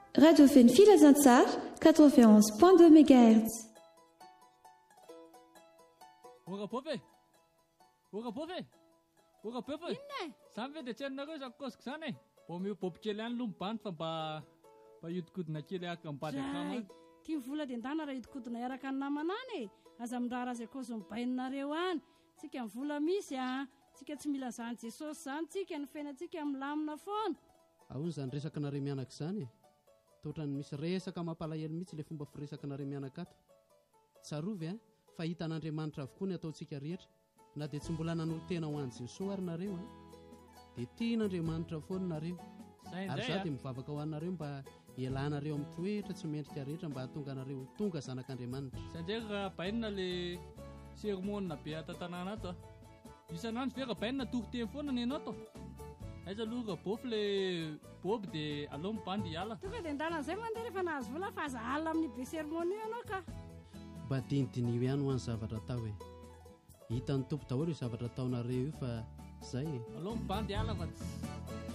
Radio Feny Filazantsara 91.2 MHz. Inona? Zany ve dia tsy hainareo zakokoziko izany e. Vao miobôbo kely ihany aloha mibany fa mba iodikodina kely araka mibady akama. Tia vola dia ndana raha iodikodina araka ny namana any e. Aza mindrara azy akozy mibainareo any. Tsika vola misy tsika tsy mila zany Jesosy zany tsika ny fiainantsika milamina foana. Ahoana izany resaka nareo mianaka izany e. Totrany misy resaka mampalahelo mihitsy ilay fomba firesaka nareo mianaka ato. Tsarovy fa hitan'Andriamanitra avokoa ny ataontsika rehetra. Na dia tsy mbola nanolo tena ho an'i Jesosy ary nareo dia tian'Andriamanitra foana nareo. Ary za dia mivavaka ho anareo mba ialanareo amin'ny toetra tsy mendrika rehetra mba hahatonga anareo tonga zanak'Andriamanitra. Sanjay raha bainina ilay sermonina be atantanana ato isan'andro ve raha bainina toriteny foana ny ianao to. Aiza aloha raha bofy ilay boby dia aleo mibandy hiala. Tonga dia ndana izay mandeha rehefa nahazo vola fa aza alina amin'ny be sermona io ianao ka. Mba dinidinio ihany ho an'ny zavatra atao e. Hitan'ny tompo daholo io zavatra ataonareo io fa izay e. Aleo mibandy hiala fa